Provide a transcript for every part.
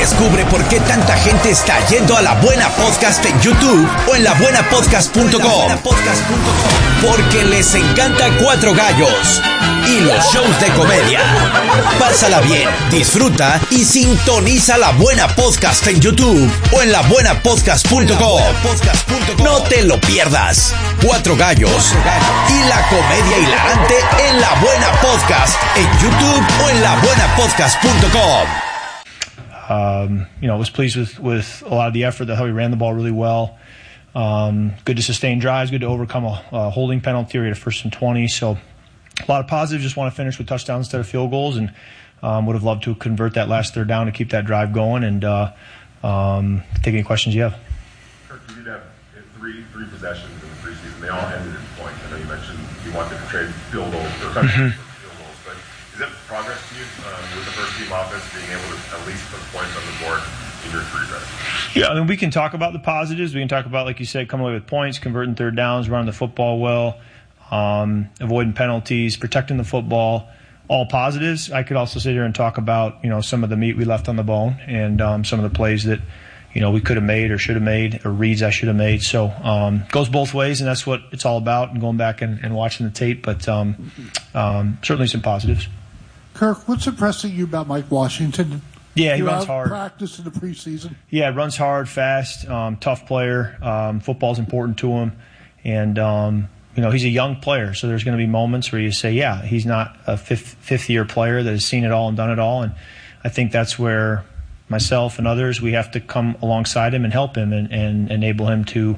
Descubre por qué tanta gente está yendo a La Buena Podcast en YouTube o en labuenapodcast.com. Porque les encanta Cuatro Gallos y los shows de comedia. Pásala bien, disfruta y sintoniza La Buena Podcast en YouTube o en labuenapodcast.com. No te lo pierdas. Cuatro Gallos y la comedia hilarante en La Buena Podcast en YouTube o en labuenapodcast.com. Was pleased with a lot of the effort, how he ran the ball really well. Good to sustain drives, good to overcome a holding penalty. We had a 1st and 20, so a lot of positives. Just want to finish with touchdowns instead of field goals, and would have loved to convert that last third down to keep that drive going. And take any questions you have. Kirk, you did have three possessions in the preseason. They all ended in points. I know you mentioned you wanted to trade field goals for field goals, but is that progress to you with the first team offense being able to at least put points on the board in your three drives? Yeah, I mean, we can talk about the positives. We can talk about, like you said, coming away with points, converting third downs, running the football well, avoiding penalties, protecting the football. All positives. I could also sit here and talk about, some of the meat we left on the bone and some of the plays that, we could have made or should have made, or reads I should have made. So goes both ways, and that's what it's all about, and going back and watching the tape. But certainly some positives. Kirk, what's impressing you about Mike Washington? Yeah, he runs hard. Practice in the preseason. Yeah, runs hard, fast, tough player. Football's important to him, and he's a young player, so there's going to be moments where you say, yeah, he's not a fifth-year player that has seen it all and done it all, and I think that's where myself and others, we have to come alongside him and help him and enable him to,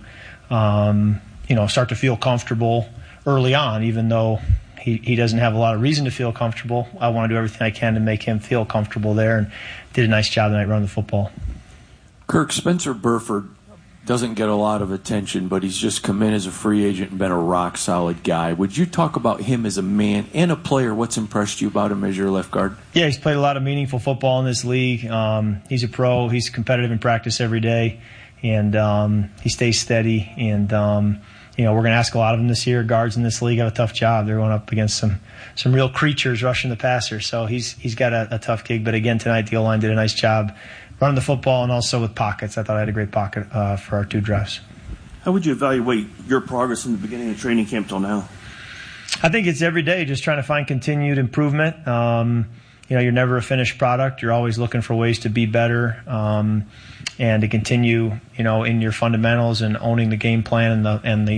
start to feel comfortable early on, even though he doesn't have a lot of reason to feel comfortable. I want to do everything I can to make him feel comfortable there, and did a nice job tonight running the football. Kirk, Spencer Burford doesn't get a lot of attention, but he's just come in as a free agent and been a rock-solid guy. Would you talk about him as a man and a player? What's impressed you about him as your left guard? Yeah, he's played a lot of meaningful football in this league. He's a pro. He's competitive in practice every day, and he stays steady. And, we're going to ask a lot of them this year. Guards in this league have a tough job. They're going up against some real creatures rushing the passer. So he's got a tough gig. But, again, tonight the O-line did a nice job running the football and also with pockets. I thought I had a great pocket for our two drives. How would you evaluate your progress in the beginning of training camp till now? I think it's every day just trying to find continued improvement. You're never a finished product. You're always looking for ways to be better and to continue, in your fundamentals and owning the game plan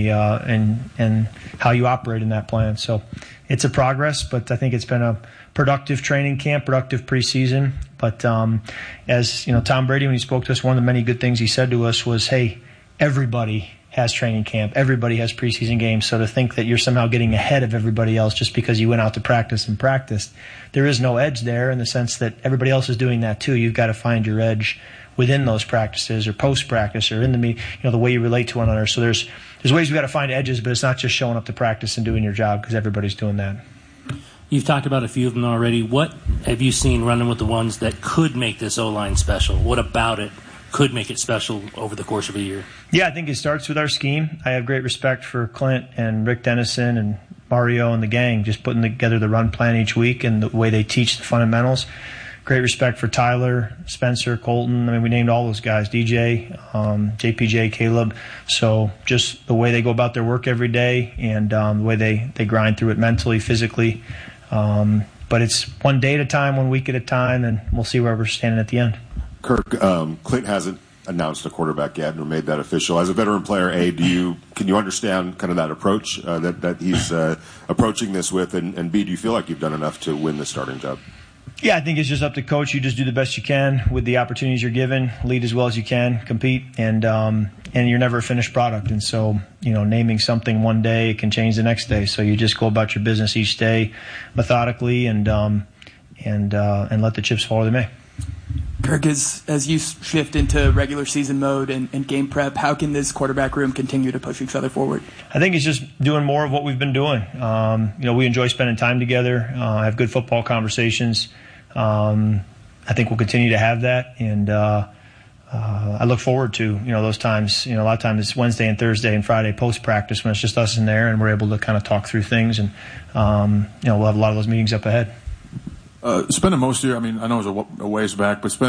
and how you operate in that plan. So it's a progress, but I think it's been a productive training camp, productive preseason. But as Tom Brady, when he spoke to us, one of the many good things he said to us was, hey, everybody has training camp. Everybody has preseason games. So to think that you're somehow getting ahead of everybody else just because you went out to practice and practiced, there is no edge there in the sense that everybody else is doing that too. You've got to find your edge within those practices or post-practice or in the way you relate to one another. So there's ways we've got to find edges, but it's not just showing up to practice and doing your job because everybody's doing that. You've talked about a few of them already. What have you seen running with the ones that could make this O-line special? What about it could make it special over the course of a year? Yeah, I think it starts with our scheme. I have great respect for Clint and Rick Dennison and Mario and the gang, just putting together the run plan each week and the way they teach the fundamentals. Great respect for Tyler, Spencer, Colton. I mean, we named all those guys, DJ, JPJ, Caleb. So just the way they go about their work every day and the way they grind through it mentally, physically. But it's one day at a time, 1 week at a time, and we'll see where we're standing at the end. Kirk, Clint hasn't announced a quarterback yet or made that official. As a veteran player, can you understand kind of that approach that he's approaching this with, and B, do you feel like you've done enough to win the starting job? Yeah, I think it's just up to coach. You just do the best you can with the opportunities you're given, lead as well as you can, compete, and you're never a finished product. And so, naming something one day, it can change the next day. So you just go about your business each day methodically and let the chips fall where they may. Kirk, as you shift into regular season mode and game prep, how can this quarterback room continue to push each other forward? I think it's just doing more of what we've been doing. We enjoy spending time together, have good football conversations. I think we'll continue to have that, and I look forward to those times. A lot of times it's Wednesday and Thursday and Friday post practice when it's just us in there, and we're able to kind of talk through things, and we'll have a lot of those meetings up ahead. Spending most of your, I know it was a ways back, but spending